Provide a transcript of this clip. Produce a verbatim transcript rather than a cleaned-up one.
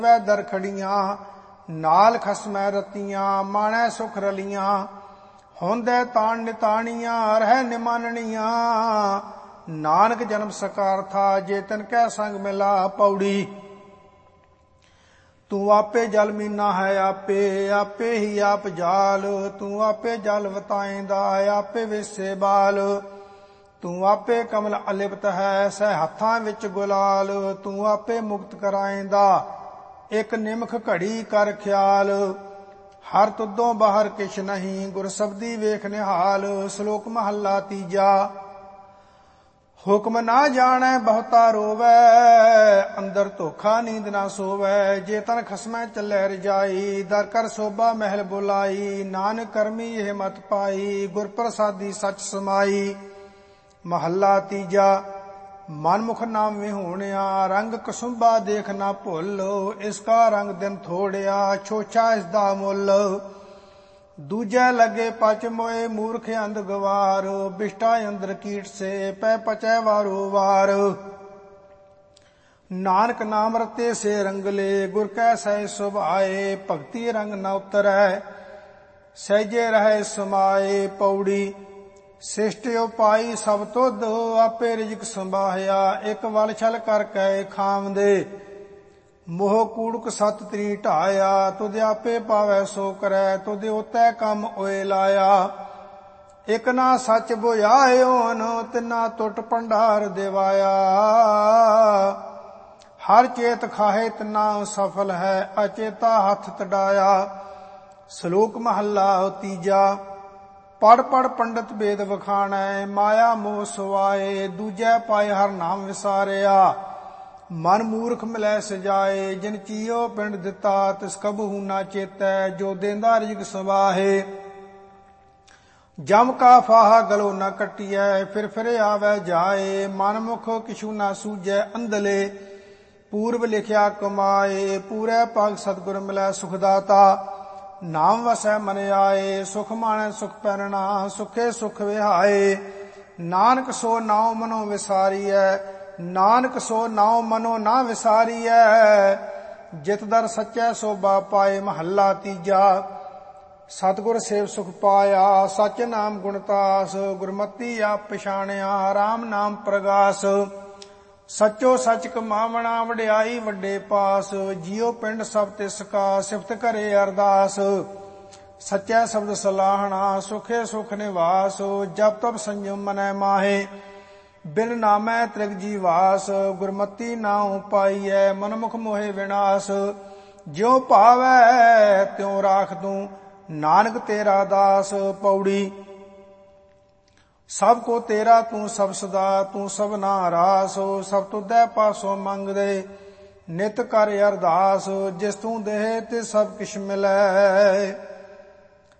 ਵੈ ਦਰ ਖੜੀਆਂ, ਨਾਲ ਖਸਮੈ ਰਤੀਆਂ, ਮਾਣੈ ਸੁਖ ਰਲੀਆਂ। ਹੁੰਦੈ ਤਾਣ ਨਿਤਾਣੀਆਂ, ਰਹਿ ਨਿਮਾਨਣੀਆਂ। ਨਾਨਕ ਜਨਮ ਸਕਾਰਥਾ, ਜੇ ਤਨ ਕੈ ਸੰਗ ਮਿਲਾ। ਪੌੜੀ। ਤੂੰ ਆਪੇ ਜਲ ਮੀਨਾ ਹੈ ਆਪੇ, ਆਪੇ ਹੀ ਆਪ ਜਾਲ। ਤੂੰ ਆਪੇ ਜਲ ਵਤਾਏਂਦਾ, ਆਪੇ ਵੇਸੇ ਬਾਲ। ਤੂੰ ਆਪੇ ਕਮਲ ਅਲਿਪਤ ਹੈ, ਸਹਿ ਹੱਥਾਂ ਵਿੱਚ ਗੁਲਾਲ। ਤੂੰ ਆਪੇ ਮੁਕਤ ਕਰਾਏਂਦਾ, ਇੱਕ ਨਿਮਖ ਘੜੀ ਕਰ ਖਿਆਲ। ਹਰ ਤੁਧੋਂ ਬਾਹਰ ਕਿਛ ਨਹੀਂ, ਗੁਰ ਸਬਦੀ ਵੇਖ ਨਿਹਾਲ। ਸ਼ਲੋਕ ਮਹੱਲਾ ਤੀਜਾ। ਹੁਕਮ ਨਾ ਜਾਣੈ ਬਹੁਤਾ ਰੋਵੈ, ਅੰਦਰ ਧੋਖਾ ਨੀਂਦ ਨਾ ਸੋਵੈ। ਜੇ ਤਨ ਖਸਮੈ ਚੱਲੈ ਰਜਾਈ, ਦਰ ਕਰ ਸੋਭਾ ਮਹਿਲ ਬੁਲਾਈ। ਨਾਨਕ ਕਰਮੀ ਇਹ ਮਤ ਪਾਈ, ਗੁਰ ਪ੍ਰਸਾਦੀ ਸਚ ਸਮਾਈ। ਮਹੱਲਾ ਤੀਜਾ। ਮਨਮੁਖ ਨਾਮ ਵਿਹੂਣਿਆ, ਰੰਗ ਕਸੁੰਬਾ ਦੇਖ ਨਾ ਭੁੱਲ। ਇਸ ਕਾ ਰੰਗ ਦਿਨ ਥੋੜਿਆ, ਛੋਛਾ ਇਸ ਦਾ ਮੁੱਲ। ਦੂਜੈ ਲੱਗੇ ਪਚ ਮੋਏ, ਮੂਰਖ ਅੰਧ ਗਵਾਰ। ਬਿਸ਼ਟਾ ਅੰਦਰ ਕੀਟ ਸੇ, ਪੈ ਪਚੈ ਵਾਰੋ ਵਾਰ। ਨਾਨਕ ਨਾਮ ਰਤੇ ਸੇ ਰੰਗਲੇ, ਗੁਰ ਕੈ ਸਹਿ ਸੁਭਾਏ। ਭਗਤੀ ਰੰਗ ਨ ਉਤਰੈ, ਸਹਿਜੇ ਰਹਿ ਸਮਾਏ। ਪੌੜੀ। ਸਿਸ਼ਟ ਉਪਾਈ ਸਭ ਤੁਧ, ਆਪੇ ਰਿਜਕ ਸੰਭਾਹਿਆ। ਇੱਕ ਵਲ ਛਲ ਕਰ ਕੈ ਖਾਵਦੇ, ਮੋਹ ਕੂੜਕ ਸਤ ਤ੍ਰੀ ਢਾਇਆ। ਤੁਧ ਆਪੇ ਪਾਵੈ ਸੋ ਕਰੈ, ਤੁਧ ਉਤੈ ਕੰਮ ਓਏ ਲਾਇਆ। ਇਕ ਨਾ ਸੱਚ ਬੁਝਾਇਓਨ, ਤਿਨਾ ਟੁੱਟ ਭੰਡਾਰ ਦਿਵਾਇਆ। ਹਰ ਚੇਤ ਖਾਹੇ ਤਿਨਾ ਸਫਲ ਹੈ, ਅਚੇਤਾ ਹੱਥ ਤਡਾਇਆ। ਸ਼ਲੋਕ ਮਹੱਲਾ ਤੀਜਾ। ਪੜ ਪੜ ਪੰਡਤ ਵੇਦ ਵਖਾਣੈ, ਮਾਇਆ ਮੋਹ ਸੁਆਏ। ਦੂਜੈ ਪਾਏ ਹਰ ਨਾਮ ਵਿਸਾਰਿਆ, ਮਨ ਮੂਰਖ ਮਿਲੈ ਸਜਾਏ। ਜਿਨ ਚੀਓ ਪਿੰਡ ਦਿੱਤਾ, ਤਿਸ ਕਬਹੂ ਨਾ ਚੇਤੈ। ਜੋ ਦੇਂਦਾ ਰਿਜਕ ਸਵਾਹੇ, ਜਮ ਕਾ ਫਾਹਾ ਗਲੋ ਨਾ ਕੱਟੀਐ। ਫਿਰ ਫਿਰ ਆਵੈ ਜਾਏ, ਮਨ ਮੁਖ ਕਿਛੂ ਨਾ ਸੂਝੈ ਅੰਧਲੇ। ਪੂਰਬ ਲਿਖਿਆ ਕਮਾਏ, ਪੂਰੇ ਪਗ ਸਤਿਗੁਰ ਮਿਲੈ ਸੁਖਦਾਤਾ। ਨਾਮ ਵਸੈ ਮਨ ਆਏ, ਸੁਖ ਮਾਣੈ ਸੁਖ ਪੈਰਣਾ। ਸੁਖੇ ਸੁਖ ਵਿਹਾਏ, ਨਾਨਕ ਸੋ ਨਾਉ ਮਨੋ ਵਿਸਾਰੀਐ। ਨਾਨਕ ਸੋ ਨਾਉ ਮਨੋ ਨਾ ਵਿਸਾਰੀਐ। ਜਿਤ ਦਰ ਸੱਚੈ ਸੋਭਾ ਪਾਏ। ਮਹੱਲਾ ਤੀਜਾ। ਸਤਿਗੁਰ ਸੇਵ ਸੁਖ ਪਾਇਆ, ਸਚ ਨਾਮ ਗੁਣਤਾਸ। ਗੁਰਮਤੀ ਆਪ ਪਛਾਣਿਆ, ਰਾਮ ਨਾਮ ਪ੍ਰਗਾਸ। ਸਚੋ ਸਚ ਕਮਾਵਣਾ, ਵਡਿਆਈ ਵੱਡੇ ਪਾਸ। ਜਿਉ ਪਿੰਡ ਸਭ ਤਿਸ ਕਾ, ਸਿਫਤ ਕਰੇ ਅਰਦਾਸ। ਸਚੈ ਸ਼ਬਦ ਸਲਾਹਣਾ, ਸੁਖੇ ਸੁਖ ਨਿਵਾਸ। ਜਪ ਤਪ ਸੰਜਮ ਮਨੈ ਮਾਹੇ, ਬਿਨ ਨਾਮੈ ਤ੍ਰਿਗ ਜੀਵਾਸ। ਗੁਰਮਤੀ ਨਾਉ ਪਾਈਐ, ਮਨਮੁਖ ਮੋਹਿ ਵਿਨਾਸ਼। ਜਿਉ ਭਾਵੈ ਤਿਉ ਰਾਖ ਤੂੰ, ਨਾਨਕ ਤੇਰਾ ਦਾਸ। ਪੌੜੀ। ਸਭ ਕੋ ਤੇਰਾ ਤੂੰ ਸਭ ਸਦਾ, ਤੂੰ ਸਭਨਾ ਰਾਸ। ਸਭ ਤੁਧੈ ਪਾਸੋਂ ਮੰਗਦੇ, ਨਿਤ ਕਰ ਅਰਦਾਸ। ਜਿਸ ਤੂੰ ਦੇਹ ਤੇ ਸਭ ਕਿਛ ਮਿਲੈ।